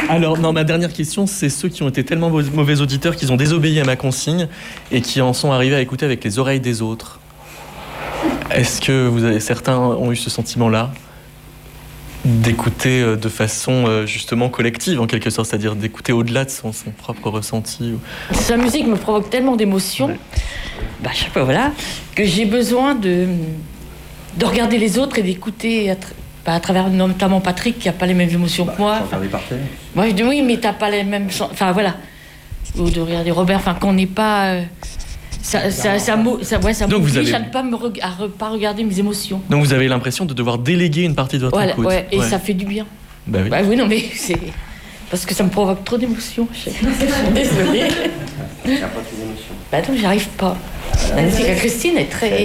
Alors, non, ma dernière question, c'est ceux qui ont été tellement mauvais auditeurs qu'ils ont désobéi à ma consigne et qui en sont arrivés à écouter avec les oreilles des autres. Est-ce que certains ont eu ce sentiment-là d'écouter de façon justement collective en quelque sorte, c'est-à-dire d'écouter au-delà de son propre ressenti Sa musique me provoque tellement d'émotions, je sais pas, voilà, que j'ai besoin de regarder les autres et d'écouter à travers notamment Patrick qui n'a pas les mêmes émotions que moi. Regarder par terre. Moi je dis oui, mais t'as pas les mêmes... Enfin voilà. Ou de regarder Robert, qu'on n'est pas... Ça m'oblige à ne pas regarder mes émotions. Donc vous avez l'impression de devoir déléguer une partie de votre écoute. Et ça fait du bien. Bah oui. Oui, non, mais c'est... Parce que ça me provoque trop d'émotions. Je suis désolée. Il n'y a pas trop d'émotions. Non, j'y arrive pas. La musique à Christine est très...